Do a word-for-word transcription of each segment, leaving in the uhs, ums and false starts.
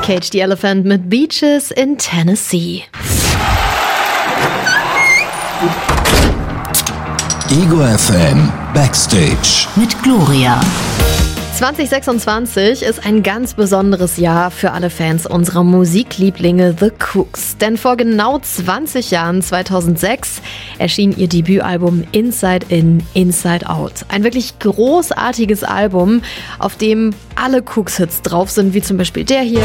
Cage the Elephant mit Beaches in Tennessee. Ego F M Backstage mit Gloria. zwanzig sechsundzwanzig ist ein ganz besonderes Jahr für alle Fans unserer Musiklieblinge The Kooks. Denn vor genau zwanzig Jahren, zweitausendsechs, erschien ihr Debütalbum Inside In, Inside Out. Ein wirklich großartiges Album, auf dem alle Kooks-Hits drauf sind, wie zum Beispiel der hier.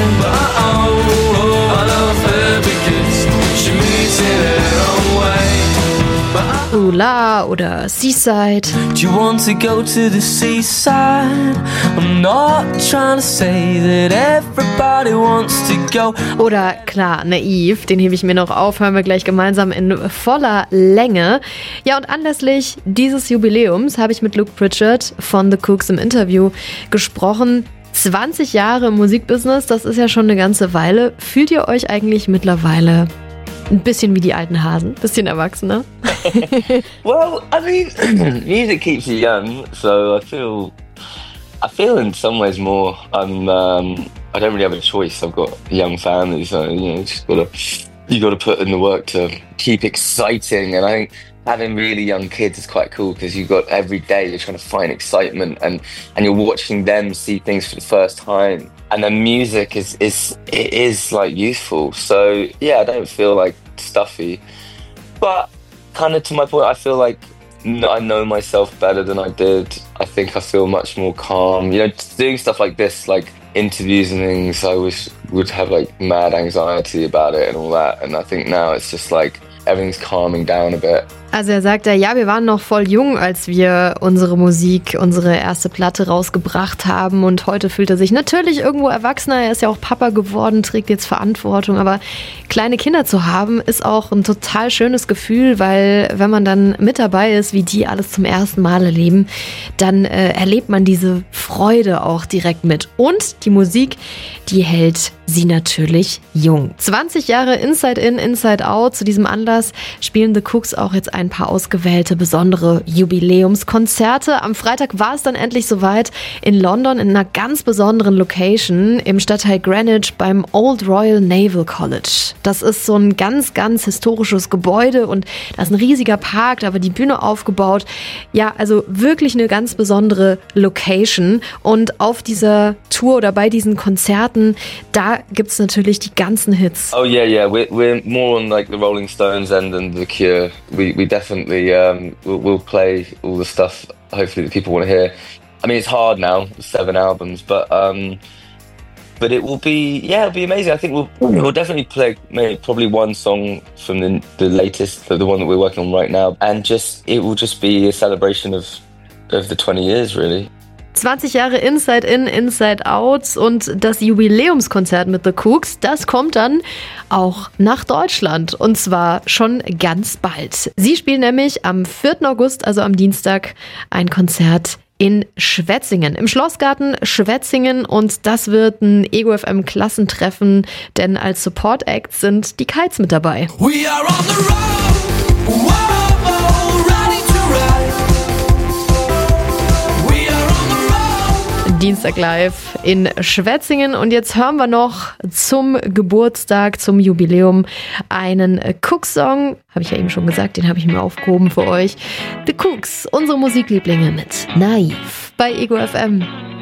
Ula oder Seaside. Do you want to go to the seaside? I'm not trying to say that everybody wants to go. Oder klar, Naiv, den hebe ich mir noch auf, hören wir gleich gemeinsam in voller Länge. Ja, und anlässlich dieses Jubiläums habe ich mit Luke Pritchard von The Kooks im Interview gesprochen. zwanzig Jahre im Musikbusiness, das ist ja schon eine ganze Weile. Fühlt ihr euch eigentlich mittlerweile ein bisschen wie die alten Hasen, bisschen erwachsener? Well, I mean, music keeps you young, so I feel, I feel in some ways more. I'm, um, I don't really have a choice. I've got a young family, so you know, just gotta, you gotta put in the work to keep exciting. And I think having really young kids is quite cool because you've got every day you're trying to find excitement and and you're watching them see things for the first time. And then music is is it is like youthful. So yeah, I don't feel like stuffy, but kind of to my point, I feel like I know myself better than I did. I think I feel much more calm. You know, doing stuff like this, like interviews and things, I was would have like mad anxiety about it and all that. And I think now it's just like everything's calming down a bit. Also er sagt ja, wir waren noch voll jung, als wir unsere Musik, unsere erste Platte rausgebracht haben und heute fühlt er sich natürlich irgendwo erwachsener. Er ist ja auch Papa geworden, trägt jetzt Verantwortung, aber kleine Kinder zu haben ist auch ein total schönes Gefühl, weil wenn man dann mit dabei ist, wie die alles zum ersten Mal erleben, dann äh, erlebt man diese Freude auch direkt mit. Und die Musik, die hält sie natürlich jung. zwanzig Jahre Inside In, Inside Out. Zu diesem Anlass spielen The Kooks auch jetzt ein paar ausgewählte besondere Jubiläumskonzerte. Am Freitag war es dann endlich soweit in London in einer ganz besonderen Location im Stadtteil Greenwich beim Old Royal Naval College. Das ist so ein ganz, ganz historisches Gebäude und da ist ein riesiger Park, da war die Bühne aufgebaut. Ja, also wirklich eine ganz besondere Location. Und auf dieser Tour oder bei diesen Konzerten, da gibt es natürlich die ganzen Hits. Oh yeah, yeah, we're, we're more on like the Rolling Stones end than The Cure. We we definitely um, we'll, we'll play all the stuff hopefully that people want to hear. I mean, it's hard now, seven albums, but um, but it will be, yeah, it'll be amazing. I think we'll we'll definitely play maybe probably one song from the the latest, the, the one that we're working on right now, and just it will just be a celebration of of the twenty years, really. zwanzig Jahre Inside In, Inside Out und das Jubiläumskonzert mit The Kooks, das kommt dann auch nach Deutschland und zwar schon ganz bald. Sie spielen nämlich am vierten August, also am Dienstag, ein Konzert in Schwetzingen, im Schlossgarten Schwetzingen und das wird ein Ego F M Klassentreffen, denn als Support Act sind die Kites mit dabei. We are on the road. Whoa, whoa, ready to ride. Dienstag live in Schwetzingen und jetzt hören wir noch zum Geburtstag, zum Jubiläum einen Kooks-Song, habe ich ja eben schon gesagt, den habe ich mir aufgehoben für euch. The Kooks, unsere Musiklieblinge mit Naiv bei Ego F M.